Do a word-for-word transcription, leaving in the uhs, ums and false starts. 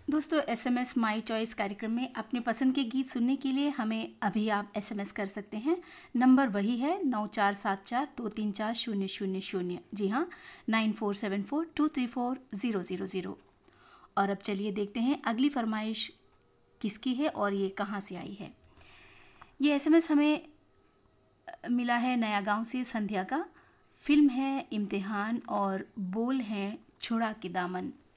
दोस्तों, SMS my choice कार्यक्रम में अपने पसंद के गीत सुनने के लिए हमें अभी आप एसएमएस कर सकते हैं। नंबर वही है नौ चार सात चार दो तीन चार शून्य शून्य शून्य। जी हाँ, nine four seven four to three four zero zero zero. और अब चलिए देखते हैं अगली फरमाइश किसकी है और ये कहाँ से आई है। ये एसएमएस हमें मिला है नया गांव से संध्या का। फिल्म है इम्तिहान और बोल हैं छुड़ा के दामन।